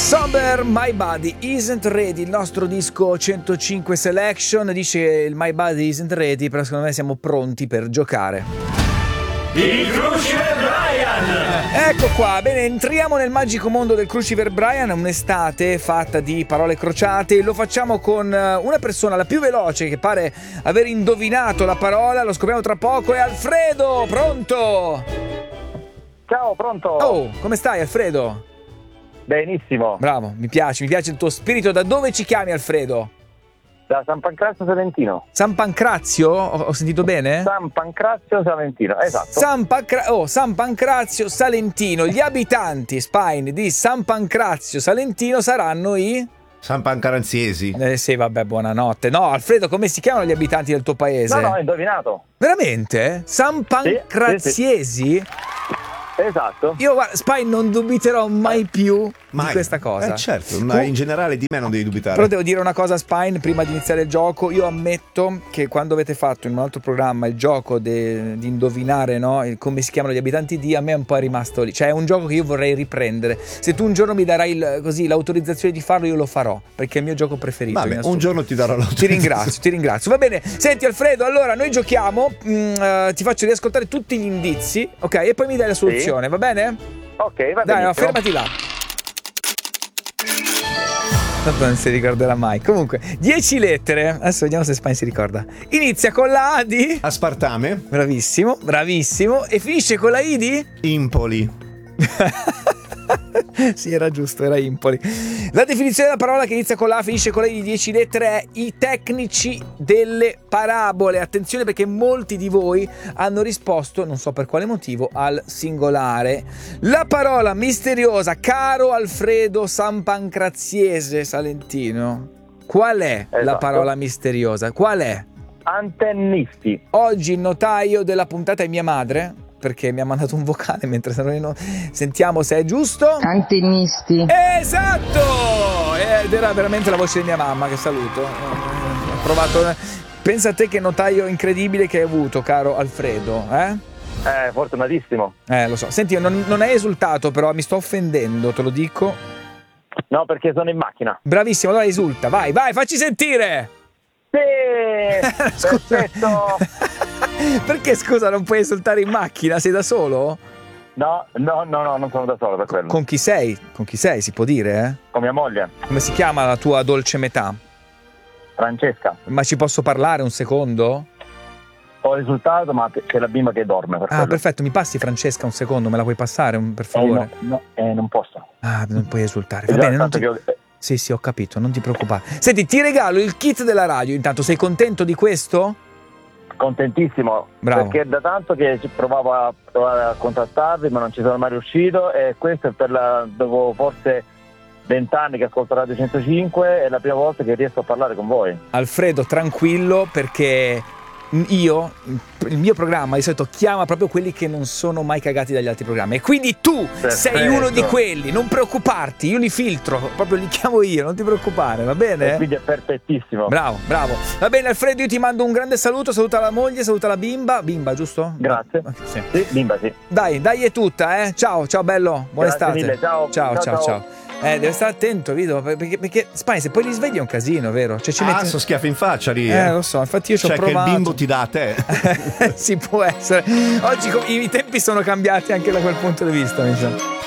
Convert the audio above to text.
Somber, My Body Isn't Ready, il nostro disco 105 Selection. Dice il My Body Isn't Ready, però secondo me siamo pronti per giocare. Il Crucifer Brian! Ecco qua, bene, entriamo nel magico mondo del Crucifer Brian, un'estate fatta di parole crociate. Lo facciamo con una persona, la più veloce, che pare aver indovinato la parola. Lo scopriamo tra poco, è Alfredo, pronto? Ciao, pronto? Oh, come stai Alfredo? Benissimo. Bravo, mi piace il tuo spirito. Da dove ci chiami Alfredo? Da San Pancrazio Salentino. San Pancrazio? Ho sentito bene? San Pancrazio Salentino, esatto. San Pancrazio Salentino. Gli abitanti, Spine, di San Pancrazio Salentino saranno i... San Pancraziesi. Sì, vabbè, buonanotte. No, Alfredo, come si chiamano gli abitanti del tuo paese? No, ho indovinato. Veramente? San Pancraziesi? Sì. Esatto. Io, guarda, Spine, non dubiterò mai più di questa cosa. Certo, ma in generale di me non devi dubitare. Però devo dire una cosa, Spine, prima di iniziare il gioco. Io ammetto che quando avete fatto in un altro programma il gioco di indovinare, no, come si chiamano gli abitanti di, a me è un po' rimasto lì. Cioè è un gioco che io vorrei riprendere. Se tu un giorno mi darai l'autorizzazione di farlo, io lo farò, perché è il mio gioco preferito. Vabbè, un giorno ti darò l'autorizzazione. Ti ringrazio. Va bene, senti Alfredo, allora noi giochiamo, ti faccio riascoltare tutti gli indizi, ok? E poi mi dai la soluzione. Sì. Va bene? Ok, va bene. Dai, no, fermati là. Tanto non si ricorderà mai. Comunque, 10 lettere. Adesso vediamo se Spine si ricorda. Inizia con la A di Aspartame. Bravissimo, bravissimo. E finisce con la I di Impoli. Sì, era giusto, era Impoli. La definizione della parola che inizia con la A, finisce con la I di 10 lettere è i tecnici delle parabole. Attenzione, perché molti di voi hanno risposto, non so per quale motivo, al singolare. La parola misteriosa, caro Alfredo San Pancraziese Salentino, qual è la parola misteriosa? Qual è? Antennisti. Oggi il notaio della puntata è mia madre, perché mi ha mandato un vocale mentre sentiamo se è giusto. Antennisti. Esatto! Ed era veramente la voce di mia mamma, che saluto. Ho provato. Pensa a te che notaio incredibile che hai avuto, caro Alfredo, eh? Fortunatissimo. Lo so. Senti, non hai esultato, però mi sto offendendo, te lo dico. No, perché sono in macchina. Bravissimo, allora esulta. Vai, facci sentire! Sì! Perfetto! Perché, scusa, non puoi esultare in macchina? Sei da solo? No, non sono da solo per quello. Con chi sei? Con chi sei, si può dire, eh? Con mia moglie. Come si chiama la tua dolce metà? Francesca. Ma ci posso parlare un secondo? Ho risultato, ma c'è la bimba che dorme. Perfetto, mi passi Francesca un secondo? Me la puoi passare, per favore? Non posso. Non puoi esultare. Va bene, non ti... Sì, ho capito, non ti preoccupare. Senti, ti regalo il kit della radio. Intanto, sei contento di questo? Contentissimo. Bravo. Perché da tanto che provavo a contattarvi, ma non ci sono mai riuscito, e questo è dopo forse 20 anni che ascolto Radio 105, è la prima volta che riesco a parlare con voi. Alfredo, tranquillo, perché il mio programma di solito chiama proprio quelli che non sono mai cagati dagli altri programmi, e quindi tu sei uno di quelli. Non preoccuparti, io li filtro, proprio li chiamo io, non ti preoccupare, va bene? E quindi è perfettissimo. Bravo. Va bene Alfredo, io ti mando un grande saluto, saluta la moglie, saluta la bimba, giusto? Grazie. Sì, bimba, sì. Sì, dai è tutta, eh. Ciao bello, buona estate. Mille. Ciao. Deve stare attento, Vito, perché Spine, se poi li svegli è un casino, vero? Cioè, so schiaffi in faccia lì. Lo so, infatti io ci ho provato. Cioè che il bimbo ti dà a te. Si può essere. Oggi i tempi sono cambiati anche da quel punto di vista, mi sa.